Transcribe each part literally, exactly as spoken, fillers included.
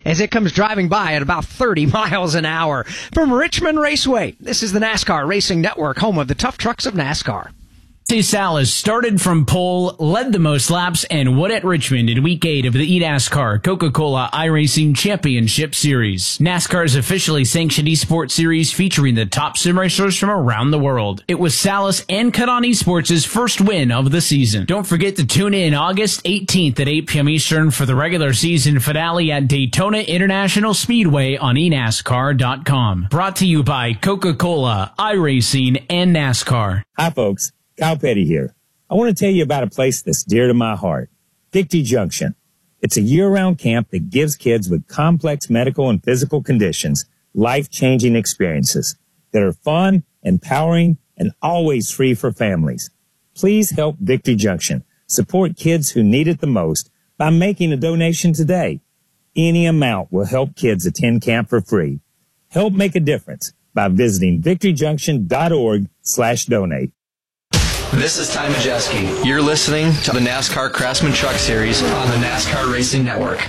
as it comes driving by at about thirty miles an hour. From Richmond Raceway, this is the NASCAR Racing Network, home of the tough trucks of NASCAR. Salas started from pole, led the most laps, and won at Richmond in Week eight of the eNASCAR Coca-Cola iRacing Championship Series. NASCAR's officially sanctioned eSports series featuring the top sim racers from around the world. It was Salas and Cut On Esports' first win of the season. Don't forget to tune in August eighteenth at eight p.m. Eastern for the regular season finale at Daytona International Speedway on e NASCAR dot com. Brought to you by Coca-Cola, iRacing, and NASCAR. Hi, folks. Kyle Petty here. I want to tell you about a place that's dear to my heart, Victory Junction. It's a year-round camp that gives kids with complex medical and physical conditions life-changing experiences that are fun, empowering, and always free for families. Please help Victory Junction support kids who need it the most by making a donation today. Any amount will help kids attend camp for free. Help make a difference by visiting victory junction dot org slash donate. This is Ty Majeski. You're listening to the NASCAR Craftsman Truck Series on the NASCAR Racing Network.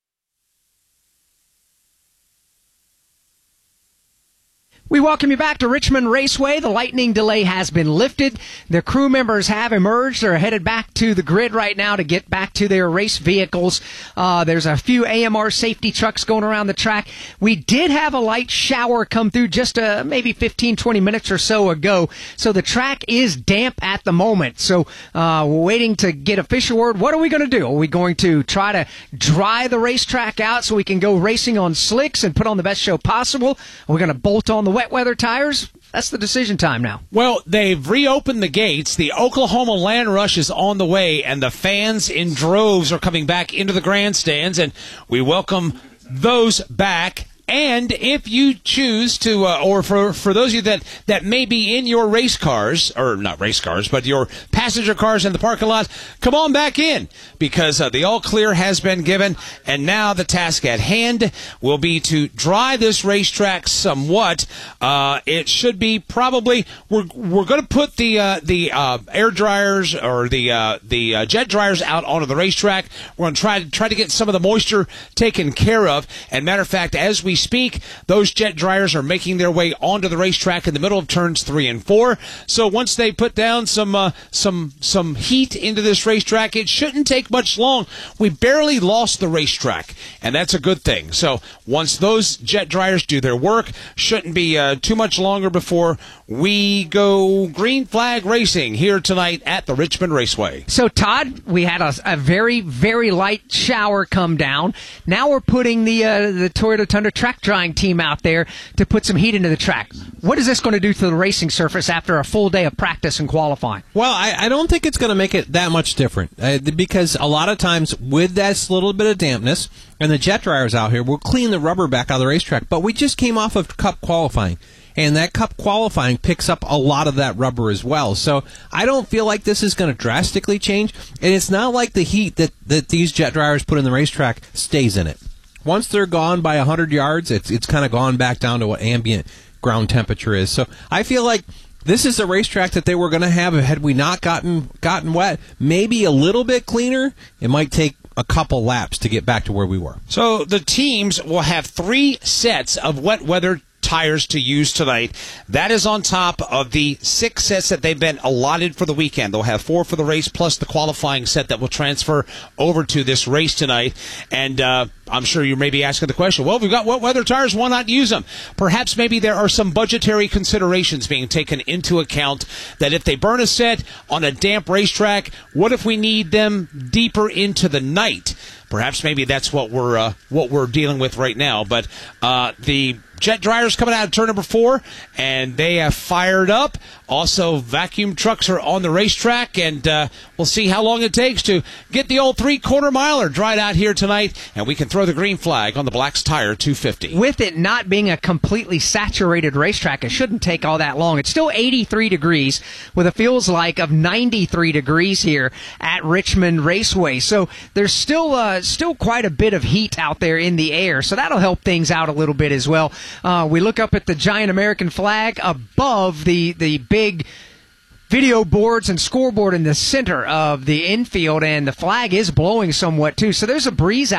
We welcome you back to Richmond Raceway. The lightning delay has been lifted. The crew members have emerged. They're headed back to the grid right now to get back to their race vehicles. Uh, there's a few A M R safety trucks going around the track. We did have a light shower come through just uh, maybe fifteen, twenty minutes or so ago. So the track is damp at the moment. So uh, we're waiting to get official word. What are we going to do? Are we going to try to dry the racetrack out so we can go racing on slicks and put on the best show possible? Are we going to bolt on the wet weather tires? That's the decision time now. Well, they've reopened the gates. The Oklahoma Land Rush is on the way, and the fans in droves are coming back into the grandstands, and we welcome those back. And if you choose to, uh, or for for those of you that, that may be in your race cars, or not race cars, but your passenger cars in the parking lot, come on back in, because uh, the all clear has been given, and now the task at hand will be to dry this racetrack somewhat. Uh, it should be probably, we're we're going to put the uh, the uh, air dryers or the uh, the uh, jet dryers out onto the racetrack. We're going to try try to get some of the moisture taken care of. And matter of fact, as we speak, those jet dryers are making their way onto the racetrack in the middle of turns three and four. So once they put down some uh, some some heat into this racetrack, it shouldn't take much long. We barely lost the racetrack, and that's a good thing. So once those jet dryers do their work, shouldn't be uh, too much longer before we go green flag racing here tonight at the Richmond Raceway. So, Todd, we had a, a very, very light shower come down. Now we're putting the uh, the Toyota Tundra track drying team out there to put some heat into the track. What is this going to do to the racing surface after a full day of practice and qualifying? Well, I, I don't think it's going to make it that much different, uh, because a lot of times with that little bit of dampness and the jet dryers out here, we'll clean the rubber back out of the racetrack. But we just came off of Cup qualifying, and that Cup qualifying picks up a lot of that rubber as well. So I don't feel like this is going to drastically change, and it's not like the heat that, that these jet dryers put in the racetrack stays in it. Once they're gone by one hundred yards, it's it's kind of gone back down to what ambient ground temperature is. So I feel like this is a racetrack that they were going to have had we not gotten gotten wet. Maybe a little bit cleaner. It might take a couple laps to get back to where we were. So the teams will have three sets of wet weather tires to use tonight. That is on top of the six sets that they've been allotted for the weekend. They'll have four for the race plus the qualifying set that will transfer over to this race tonight. And uh, I'm sure you may be asking the question, well, we've got wet weather tires, why not use them? Perhaps maybe there are some budgetary considerations being taken into account that if they burn a set on a damp racetrack, what if we need them deeper into the night? Perhaps maybe that's what we're uh, what we're dealing with right now. But uh, the jet dryers coming out of turn number four, and they have fired up. Also, vacuum trucks are on the racetrack, and uh, we'll see how long it takes to get the old three-quarter miler dried out here tonight, and we can throw the green flag on the Black's Tire two fifty. With it not being a completely saturated racetrack, it shouldn't take all that long. It's still eighty-three degrees with a feels like of ninety-three degrees here at Richmond Raceway. So there's still uh, still quite a bit of heat out there in the air, so that'll help things out a little bit as well. Uh, we look up at the giant American flag above the, the big video boards and scoreboard in the center of the infield, and the flag is blowing somewhat too. So there's a breeze out